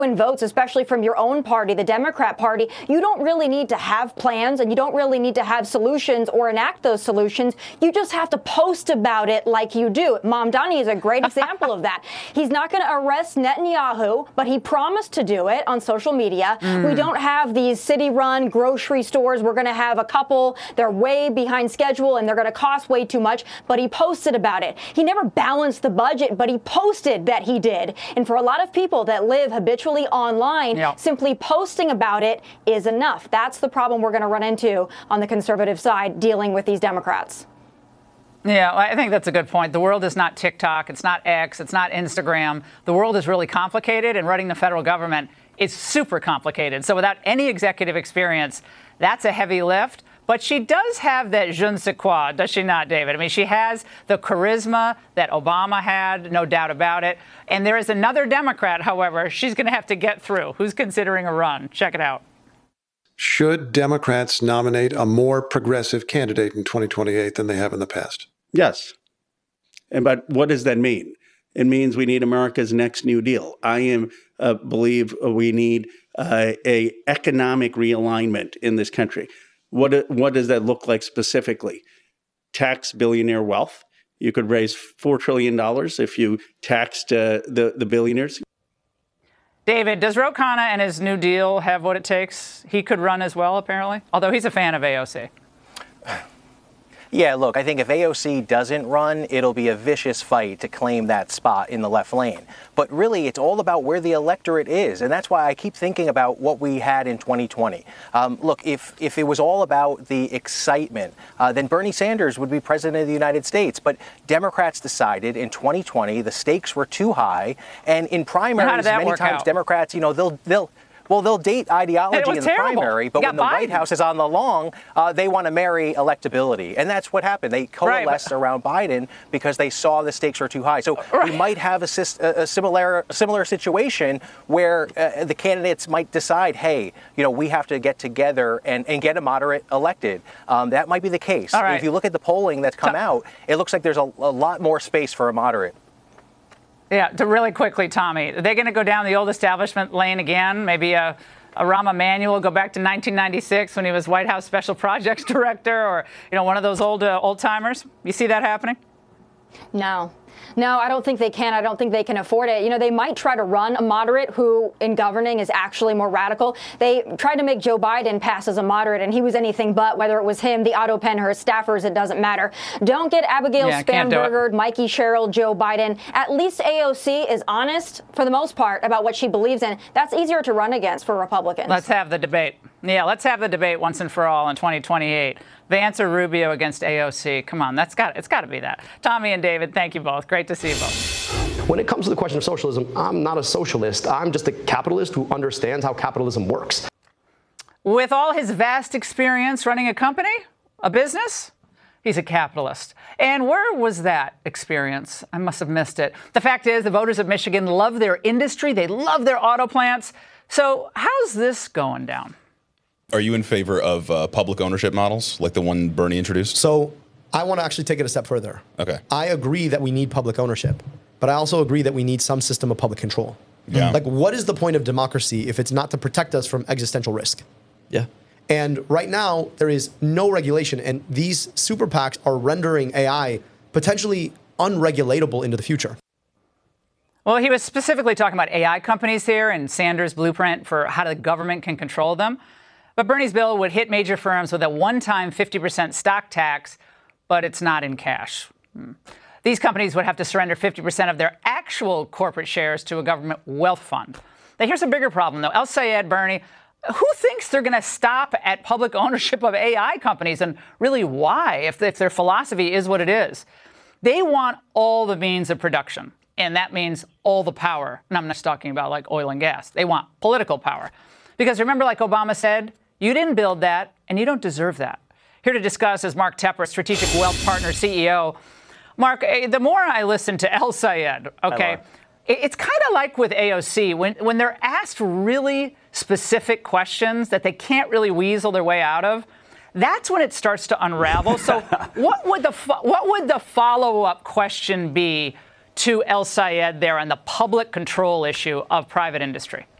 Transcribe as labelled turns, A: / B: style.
A: win votes, especially from your own party, the Democrat Party, you don't really need to have plans and you don't really need to have solutions or enact those solutions. You just have to post about it like you do. Mamdani is a great example of that. He's not going to arrest Netanyahu, but he promised to do it on social media. We don't have these city-run grocery stores. We're going to have a couple. They're way behind schedule and they're going to cost way too much, but he posted about it. He never balanced the budget, but he posted that he did. And for a lot of people that live habitually online, simply posting about it is enough. That's the problem we're going to run into on the conservative side dealing with these Democrats.
B: Yeah, I think that's a good point. The world is not TikTok. It's not X. It's not Instagram. The world is really complicated, and running the federal government is super complicated. So without any executive experience, that's a heavy lift. But she does have that je ne sais quoi, does she not, David? I mean, she has the charisma that Obama had, no doubt about it. And there is another Democrat, however, she's going to have to get through, who's considering a run. Check it out.
C: Should Democrats nominate a more progressive candidate in 2028 than they have in the past?
D: Yes. But what does that mean? It means we need America's next New Deal. I believe we need a economic realignment in this country. What does that look like specifically? Tax billionaire wealth. You could raise $4 trillion if you taxed the billionaires.
B: David, does Ro Khanna and his New Deal have what it takes? He could run as well, apparently, although he's a fan of AOC.
E: Yeah, look, I think if AOC doesn't run, it'll be a vicious fight to claim that spot in the left lane. But really, it's all about where the electorate is. And that's why I keep thinking about what we had in 2020. Look, if it was all about the excitement, then Bernie Sanders would be president of the United States. But Democrats decided in 2020 the stakes were too high. And in primaries, many times Democrats, they'll date ideology in the primary, but when the White House is on the long, they want to marry electability. And that's what happened. They coalesced around Biden because they saw the stakes were too high. So we might have a similar situation where the candidates might decide, hey, we have to get together and get a moderate elected. That might be the case. If you look at the polling that's come out, it looks like there's a lot more space for a moderate.
B: Yeah, to really quickly, Tommy, are they going to go down the old establishment lane again? Maybe a Rahm Emanuel, go back to 1996 when he was White House Special Projects Director, or one of those old timers? You see that happening? No, I don't think they can. I don't think they can afford it. They might try to run a moderate who in governing is actually more radical. They tried to make Joe Biden pass as a moderate, and he was anything but, whether it was him, the Otto Penn, or his staffers, it doesn't matter. Don't get Abigail Spanberger, Mikey Sherrill, Joe Biden. At least AOC is honest, for the most part, about what she believes in. That's easier to run against for Republicans. Let's have the debate. Yeah, let's have the debate once and for all in 2028. Vance or Rubio against AOC. Come on, it's got to be that. Tommy and David, thank you both. Great to see you both.
F: When it comes to the question of socialism, I'm not a socialist. I'm just a capitalist who understands how capitalism works.
B: With all his vast experience running a company, a business, he's a capitalist. And where was that experience? I must have missed it. The fact is, the voters of Michigan love their industry. They love their auto plants. So how's this going down?
G: Are you in favor of public ownership models like the one Bernie introduced?
H: So I want to actually take it a step further.
G: Okay.
H: I agree that we need public ownership, but I also agree that we need some system of public control.
G: Yeah.
H: Like, what is the point of democracy if it's not to protect us from existential risk?
G: Yeah.
H: And right now, there is no regulation, and these super PACs are rendering AI potentially unregulatable into the future.
B: Well, he was specifically talking about AI companies here and Sanders' blueprint for how the government can control them. But Bernie's bill would hit major firms with a one-time 50% stock tax, but it's not in cash. These companies would have to surrender 50% of their actual corporate shares to a government wealth fund. Now, here's a bigger problem, though. El Sayed, Bernie, who thinks they're going to stop at public ownership of AI companies, and really why, if their philosophy is what it is? They want all the means of production, and that means all the power. And I'm not talking about like oil and gas. They want political power. Because remember, like Obama said, you didn't build that, and you don't deserve that. Here to discuss is Mark Tepper, Strategic Wealth Partners CEO. Mark, the more I listen to El Sayed, okay, it's kind of like with AOC. When they're asked really specific questions that they can't really weasel their way out of, that's when it starts to unravel. So what would the follow-up question be to El Sayed there on the public control issue of private industry?